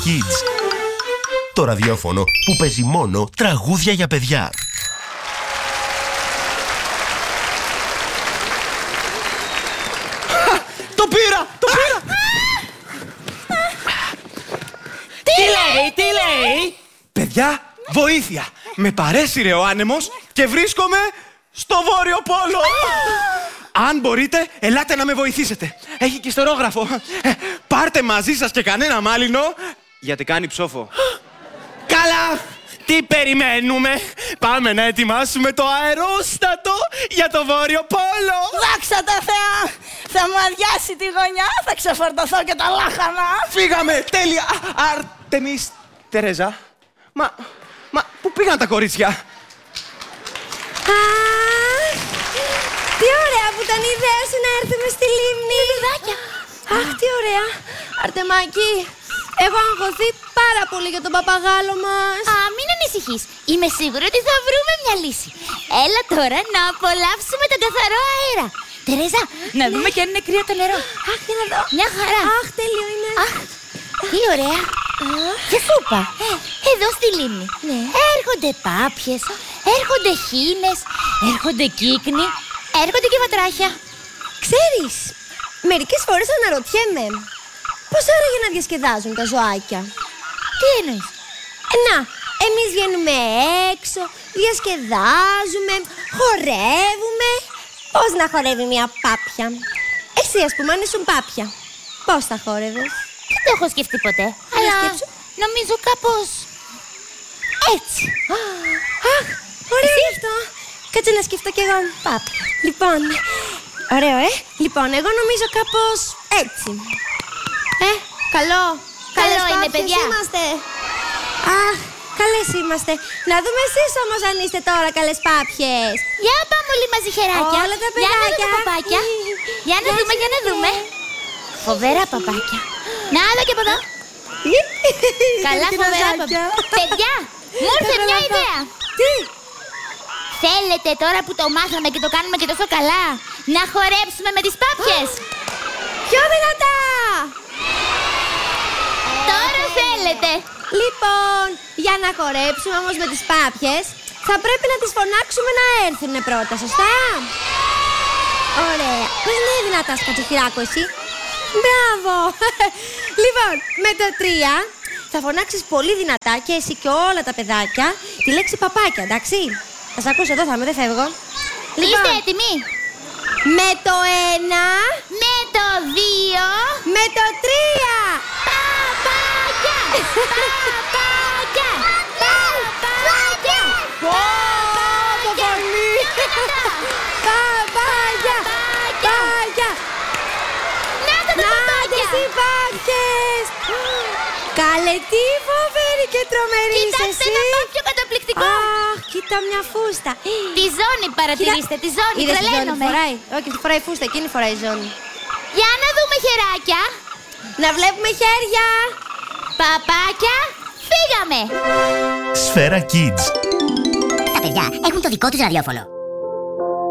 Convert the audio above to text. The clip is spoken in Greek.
Kids. Το ραδιόφωνο που παίζει μόνο τραγούδια για παιδιά. Το πήρα! Τι λέει! Παιδιά, βοήθεια! Με παρέσυρε ο άνεμος και βρίσκομαι στο Βόρειο Πόλο! Αν μπορείτε, ελάτε να με βοηθήσετε. Έχει και ιστερόγραφο. Πάρτε μαζί σας και κανένα μάλινο, γιατί κάνει ψόφο. Καλά! Τι περιμένουμε! Πάμε να ετοιμάσουμε το αερόστατο για το Βόρειο Πόλο! Δόξα τω Θεώ! Θα μου αδειάσει τη γωνιά, θα ξεφορτωθώ και τα λάχανα. Φύγαμε! Τέλεια! Άρτεμις, Τερέζα. Μα, πού πήγαν τα κορίτσια? Τι ωραία που ήταν η ιδέα σου να έρθουμε στη λίμνη. Παιδάκια. Αχ, τι ωραία. Αρτεμάκη, έχω αγχωθεί πάρα πολύ για τον παπαγάλο μας. Μην ανησυχείς. Είμαι σίγουρη ότι θα βρούμε μια λύση. Έλα τώρα να απολαύσουμε τον καθαρό αέρα. Τερέζα, να δούμε κι αν είναι κρύο το νερό. Αχ, για να δω. Μια χαρά. Αχ, τέλειο είναι. Αχ, τι ωραία. Και σούπα. Εδώ στη λίμνη. Ναι. Έρχονται πάπιες, έρχονται χήνες, έρχονται κύκνοι, έρχονται και βατράχια. Ξέρεις, μερικές φορές αναρωτιέμαι πώς άραγε να διασκεδάζουν τα ζωάκια. Τι εννοείς? Να, εμείς βγαίνουμε έξω, διασκεδάζουμε, χορεύουμε. Πώς να χορεύει μια πάπια? Εσύ, ας πούμε, αν ήσουν πάπια, πώς θα χόρευες? Δεν το έχω σκεφτεί ποτέ, αλλά σκέψου. νομίζω κάπως έτσι. Αχ, ωραίο αυτό. Κάτσε να σκεφτώ κι εγώ. Πάπια. Λοιπόν, ωραίο, Λοιπόν, εγώ νομίζω κάπως έτσι. Καλό. Καλό Καλές είναι, πάπιες παιδιά. Είμαστε. Αχ, καλές είμαστε. Να δούμε εσείς όμως αν είστε τώρα καλές πάπιες. Για πάμε όλοι μαζί, χεράκια. Όλα τα Για να δούμε παιδάκια. παπάκια. Για να δούμε, για να δούμε. Φοβερά παπάκια. Να δω και από εδώ. Καλά, φοβερά παπάκια. Παιδιά, μου ήρθε μια ιδέα. Τι? Θέλετε τώρα που το μάθαμε και το κάνουμε και τόσο καλά, να χορέψουμε με τις πάπιες? Πιο δυνατά! Τώρα θέλετε. Λοιπόν, για να χορέψουμε όμως με τις πάπιες, θα πρέπει να τις φωνάξουμε να έρθουνε πρώτα, σωστά? Ωραία. Πες ναι δυνατά, Σκατσοχυράκο, εσύ. Μπράβο! Λοιπόν, με το 3 θα φωνάξεις πολύ δυνατά και εσύ και όλα τα παιδάκια τη λέξη παπάκια, εντάξει? Θα σ' ακούσω εδώ, θα είμαι, δεν φεύγω. Είστε έτοιμοι? Με το 1, Με το 2, με το 3. παπάκια! Παπάκια! Παπάκια! Παπάκια! Παπάκια! Να τα παπάκια! οι πάπιες! Καλέ, τι φοβερή και τρομερή είσαι Κοιτάξτε εσύ! ένα πάπιο καταπληκτικό! Αχ, κοίτα μια φούστα! Τη ζώνη παρατηρήστε, τη ζώνη, Είδες τη ζώνη που τρελαίνομαι! φοράει? Όχι, τη φοράει φούστα, εκείνη φοράει ζώνη. Για να δούμε, χεράκια! Να βλέπουμε χέρια! Παπάκια, φύγαμε! Σφαίρα Kids. Τα παιδιά έχουν το δικό τους ραδιόφωνο.